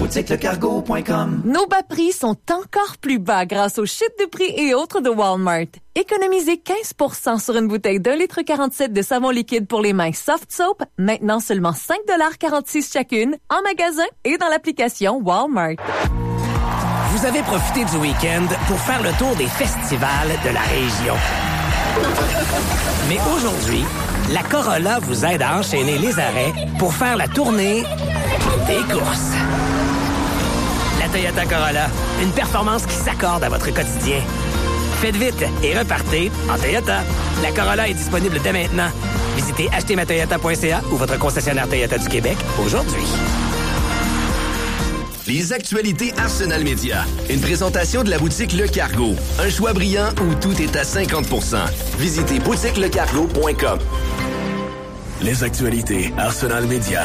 boutiquelecargo.com. Nos bas prix sont encore plus bas grâce aux chutes de prix et autres de Walmart. Économisez 15% sur une bouteille d'1,47 litre de savon liquide pour les mains Soft Soap, maintenant seulement 5,46$ chacune, en magasin et dans l'application Walmart. Vous avez profité du week-end pour faire le tour des festivals de la région. Mais aujourd'hui, la Corolla vous aide à enchaîner les arrêts pour faire la tournée des courses. La Toyota Corolla, une performance qui s'accorde à votre quotidien. Faites vite et repartez en Toyota. La Corolla est disponible dès maintenant. Visitez achetermatoyota.ca ou votre concessionnaire Toyota du Québec aujourd'hui. Les actualités Arsenal Média. Une présentation de la boutique Le Cargo. Un choix brillant où tout est à 50%. Visitez boutiquelecargo.com. Les actualités Arsenal Média.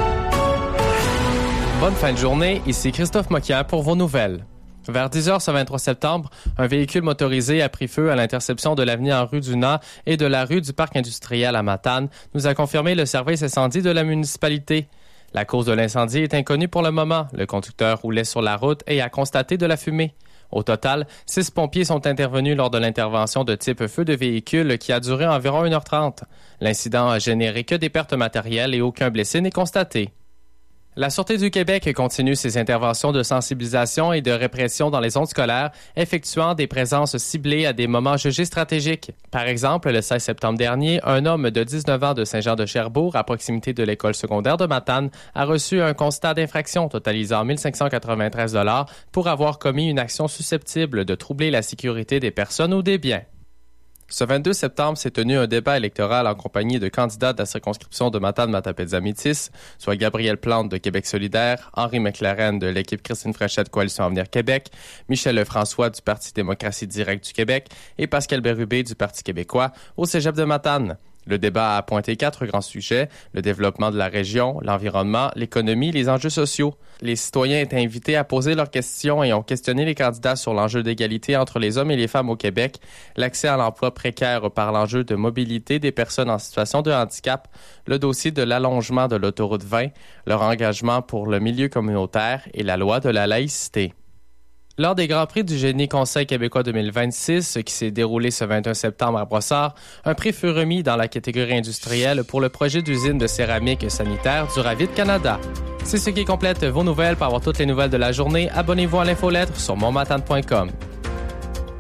Bonne fin de journée, ici Christophe Moquière pour vos nouvelles. Vers 10h ce 23 septembre, un véhicule motorisé a pris feu à l'intersection de l'avenue Henri Dunant et de la rue du Parc industriel à Matane, nous a confirmé le service incendie de la municipalité. La cause de l'incendie est inconnue pour le moment. Le conducteur roulait sur la route et a constaté de la fumée. Au total, 6 pompiers sont intervenus lors de l'intervention de type feu de véhicule qui a duré environ 1h30. L'incident a généré que des pertes matérielles et aucun blessé n'est constaté. La Sûreté du Québec continue ses interventions de sensibilisation et de répression dans les zones scolaires, effectuant des présences ciblées à des moments jugés stratégiques. Par exemple, le 16 septembre dernier, un homme de 19 ans de Saint-Jean-de-Cherbourg, à proximité de l'école secondaire de Matane, a reçu un constat d'infraction totalisant 1 593 $ pour avoir commis une action susceptible de troubler la sécurité des personnes ou des biens. Ce 22 septembre s'est tenu un débat électoral en compagnie de candidats de la circonscription de Matane-Matapédia-Métis, soit Gabriel Plante de Québec solidaire, Henri McLaren de l'équipe Christine Fréchette Coalition Avenir Québec, Michel Lefrançois du Parti démocratie directe du Québec et Pascal Bérubé du Parti québécois au cégep de Matane. Le débat a pointé 4 grands sujets, le développement de la région, l'environnement, l'économie, les enjeux sociaux. Les citoyens étaient invités à poser leurs questions et ont questionné les candidats sur l'enjeu d'égalité entre les hommes et les femmes au Québec, l'accès à l'emploi précaire par l'enjeu de mobilité des personnes en situation de handicap, le dossier de l'allongement de l'autoroute 20, leur engagement pour le milieu communautaire et la loi de la laïcité. Lors des Grands Prix du Génie Conseil québécois 2026, qui s'est déroulé ce 21 septembre à Brossard, un prix fut remis dans la catégorie industrielle pour le projet d'usine de céramique sanitaire du Ravit Canada. C'est ce qui complète vos nouvelles. Pour avoir toutes les nouvelles de la journée, abonnez-vous à l'infolettre sur montmatane.com.